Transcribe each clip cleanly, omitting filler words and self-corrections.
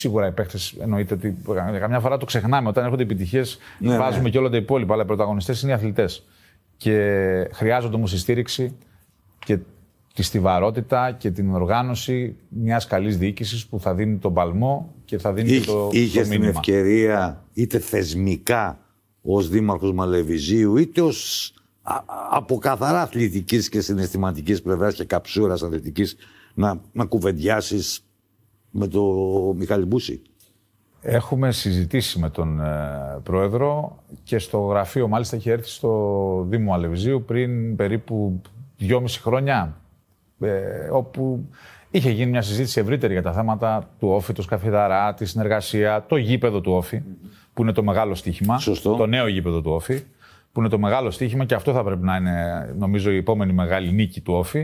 Σίγουρα οι παίχτες εννοείται ότι καμιά φορά το ξεχνάμε. Όταν έρχονται επιτυχίες, βάζουμε και όλα τα υπόλοιπα. Αλλά οι πρωταγωνιστές είναι οι αθλητές. Και χρειάζονται όμως η στήριξη και τη στιβαρότητα και την οργάνωση μιας καλής διοίκησης που θα δίνει τον παλμό και θα δίνει και το μήνυμα. Είχε την ευκαιρία είτε θεσμικά ως δήμαρχος Μαλεβιζίου, είτε ως από καθαρά αθλητικής και συναισθηματικής πλευράς και καψούρας αθλητικής να κουβεντιάσεις με τον Μιχάλη Μπούση? Έχουμε συζητήσει με τον Πρόεδρο και στο γραφείο, μάλιστα είχε έρθει στο Δήμο Αλευζίου πριν περίπου 2,5 χρόνια, όπου είχε γίνει μια συζήτηση ευρύτερη για τα θέματα του Όφη, του Σκαφιδαρά, τη συνεργασία, το γήπεδο του Όφη, που είναι το μεγάλο στοίχημα. Σωστό. Το νέο γήπεδο του Όφη, που είναι το μεγάλο στοίχημα και αυτό θα πρέπει να είναι, νομίζω, η επόμενη μεγάλη νίκη του Όφη.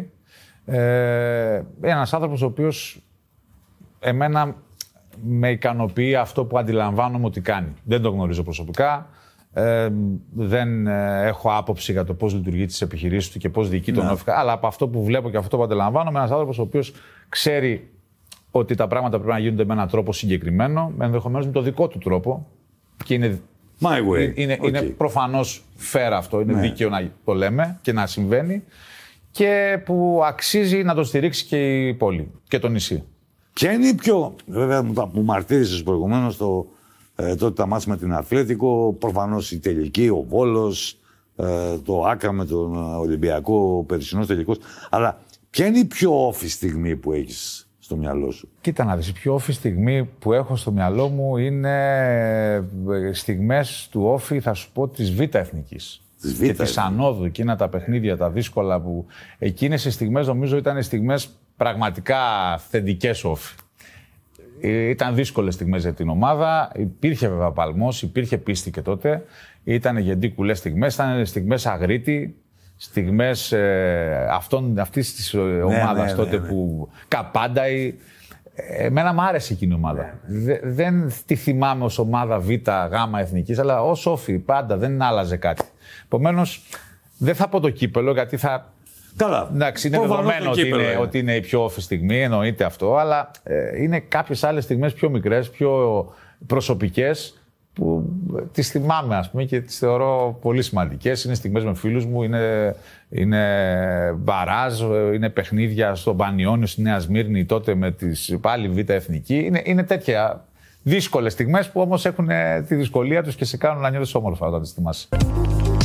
Ένας άνθρωπος ο οποίος εμένα με ικανοποιεί αυτό που αντιλαμβάνομαι ότι κάνει. Δεν το γνωρίζω προσωπικά. Δεν έχω άποψη για το πώς λειτουργεί τις επιχειρήσεις του και πώς διοικεί τον Όφη. Αλλά από αυτό που βλέπω και αυτό που αντιλαμβάνομαι, ένας άνθρωπος ο οποίος ξέρει ότι τα πράγματα πρέπει να γίνονται με έναν τρόπο συγκεκριμένο, ενδεχομένως με το δικό του τρόπο. Και είναι, είναι προφανώς fair αυτό, είναι δίκαιο να το λέμε και να συμβαίνει. Και που αξίζει να το στηρίξει και η πόλη και το νησί. Ποια είναι η πιο. Βέβαια, μου μαρτύρησες προηγουμένως τότε τα μάτς με την Αθλέτικο, προφανώς η τελική, ο Βόλος, το Άκα με τον Ολυμπιακό, ο περσινός τελικός. Αλλά ποια είναι η πιο όφη στιγμή που έχεις στο μυαλό σου? Κοίτα να δεις, η πιο όφη στιγμή που έχω στο μυαλό μου είναι στιγμές του Όφη, θα σου πω, της Β' Εθνικής. Και της Ανόδου, εκείνα τα παιχνίδια, τα δύσκολα που. Εκείνες οι στιγμές νομίζω ήταν στιγμές πραγματικά θετικές Όφη. Ήταν δύσκολες στιγμές για την ομάδα. Υπήρχε βέβαια παλμός, υπήρχε πίστη και τότε. Ήταν γεντίκουλες στιγμές, ήταν στιγμές Αγρίτη, στιγμές αυτής της ομάδας τότε που Καπάνταη. Εμένα μου άρεσε εκείνη η ομάδα. Δεν τη θυμάμαι ως ομάδα Β, Γ Εθνικής, αλλά ως Όφη πάντα δεν άλλαζε κάτι. Επομένως, δεν θα πω το κύπελο γιατί θα. Καλά. Εντάξει, είναι δεδομένο ότι είναι η πιο όφη στιγμή, εννοείται αυτό, αλλά είναι κάποιες άλλες στιγμές πιο μικρές, πιο προσωπικές, που τις θυμάμαι, ας πούμε, και τις θεωρώ πολύ σημαντικές. Είναι στιγμές με φίλους μου, είναι μπαράζ, είναι παιχνίδια στον Πανιόνιο, στη Νέα Σμύρνη, τότε με τις πάλι Β' Εθνική. Είναι τέτοια δύσκολες στιγμές που όμως έχουν τη δυσκολία τους και σε κάνουν να νιώθεις όμορφα όταν τις θυμάσαι.